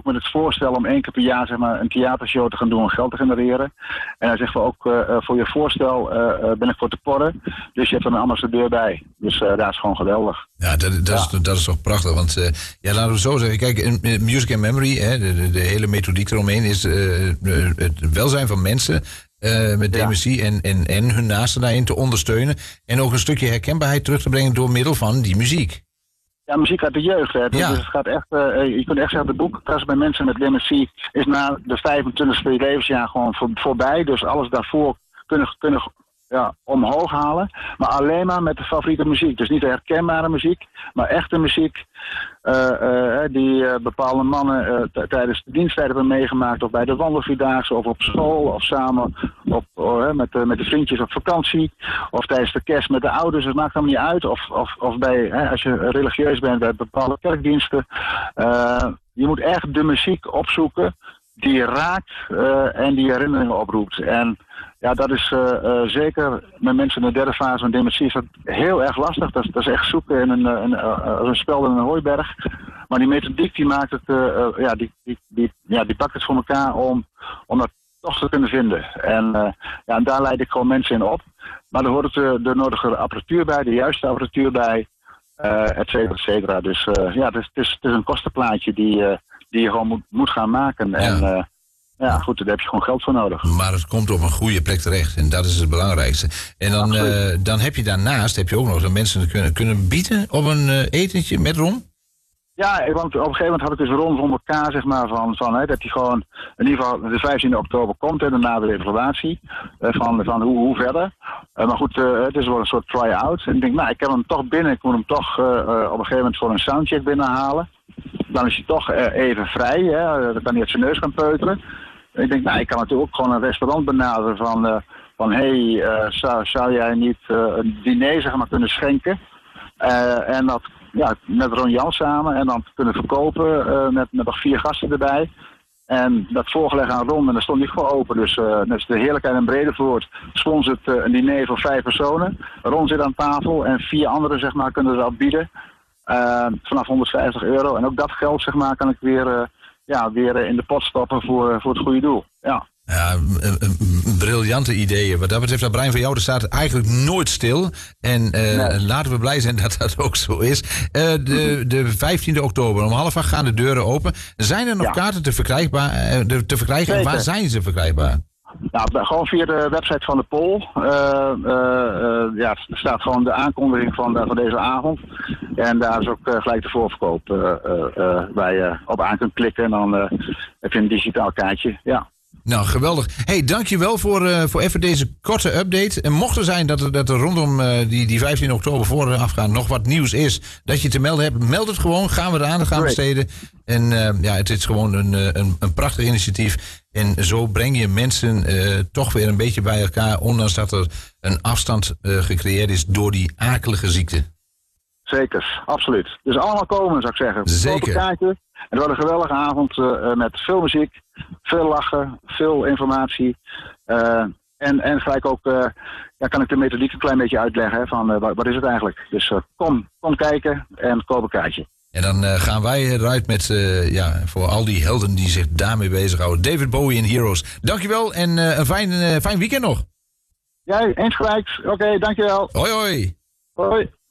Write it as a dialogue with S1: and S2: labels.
S1: ook met het voorstel om 1 keer per jaar zeg maar, een theatershow te gaan doen om geld te genereren. En hij zegt van ook voor je voorstel ben ik voor te porren. Dus je hebt er een ambassadeur bij. Dus dat is gewoon geweldig.
S2: Ja, dat is toch prachtig. Want laten we zo zeggen. Kijk, Music and Memory, de hele methodiek eromheen is het welzijn van mensen met dementie en hun naasten daarin te ondersteunen. En ook een stukje herkenbaarheid terug te brengen door middel van die muziek.
S1: Ja, muziek uit de jeugd. Hè. Dus het gaat echt, je kunt echt zeggen, de boekenkast bij mensen met dementie is na de 25e levensjaar gewoon voorbij. Dus alles daarvoor kunnen omhoog halen. Maar alleen maar met de favoriete muziek. Dus niet de herkenbare muziek, maar echte muziek. Die bepaalde mannen tijdens de diensttijd hebben meegemaakt. Of bij de wandelvierdaagse, of op school, of samen met de vriendjes op vakantie. Of tijdens de kerst met de ouders. Het maakt allemaal niet uit. Of bij, als je religieus bent bij bepaalde kerkdiensten. Je moet echt de muziek opzoeken die raakt en die herinneringen oproept. En ja, dat is zeker met mensen in de derde fase van dementie is dat heel erg lastig. Dat is echt zoeken in een spel in een hooiberg. Maar die methodiek die maakt het, die pakt het voor elkaar om dat toch te kunnen vinden. En daar leid ik gewoon mensen in op. Maar er hoort de nodige apparatuur bij, de juiste apparatuur bij, et cetera, et cetera. Dus het is een kostenplaatje die je gewoon moet gaan maken. En goed, daar heb je gewoon geld voor nodig. Maar
S2: het komt op een goede plek terecht. En dat is het belangrijkste. En dan heb je daarnaast ook nog dat mensen kunnen bieden op een etentje met rom?
S1: Ja, want op een gegeven moment had ik dus rond elkaar, zeg maar, van dat hij gewoon in ieder geval de 15e oktober komt en daarna de evaluatie van hoe verder. Maar goed, het is wel een soort try-out. En ik denk, ik heb hem toch binnen. Ik moet hem toch op een gegeven moment voor een soundcheck binnenhalen. Dan is hij toch even vrij, hè? Dan kan hij uit zijn neus gaan peuteren. En ik denk, ik kan natuurlijk ook gewoon een restaurant benaderen van zou jij niet een diner zeg maar kunnen schenken? En dat met Ron Jans samen en dan kunnen verkopen met nog 4 gasten erbij. En dat voorgelegd aan Ron en daar stond hij gewoon open. Dus net is de Heerlijkheid in Bredevoort sponsort een diner voor 5 personen. Ron zit aan tafel en 4 anderen zeg maar kunnen dat bieden. Vanaf €150. En ook dat geld zeg maar kan ik weer in de pot stoppen voor het goede doel. Ja.
S2: Ja, briljante ideeën. Wat dat betreft, dat brein van jou, er staat eigenlijk nooit stil. En laten we blij zijn dat dat ook zo is. De 15e oktober, om 7:30 gaan de deuren open. Zijn er nog kaarten te verkrijgen? En waar zijn ze verkrijgbaar?
S1: Nou, gewoon via de website van de Pol. Er staat gewoon de aankondiging van deze avond. En daar is ook gelijk de voorverkoop waar je op aan kunt klikken. En dan heb je een digitaal kaartje. Ja.
S2: Nou, geweldig. Hey, dankjewel voor even deze korte update. En mocht er zijn dat er rondom die 15 oktober voorafgaan nog wat nieuws is, dat je te melden hebt, meld het gewoon. Gaan we eraan, gaan besteden. En het is gewoon een prachtig initiatief. En zo breng je mensen toch weer een beetje bij elkaar, ondanks dat er een afstand gecreëerd is door die akelige ziekte.
S1: Zeker, absoluut. Dus allemaal komen, zou ik zeggen.
S2: Zeker.
S1: Kaarten. Het wordt een geweldige avond met veel muziek, veel lachen, veel informatie. En gelijk ook kan ik de methodiek een klein beetje uitleggen hè, van wat is het eigenlijk. Dus kom kijken en koop een kaartje.
S2: En dan gaan wij eruit met voor al die helden die zich daarmee bezighouden. David Bowie en Heroes. Dankjewel en een fijn weekend nog.
S1: Jij, eens gelijk. Oké, dankjewel.
S2: Hoi hoi.
S1: Hoi.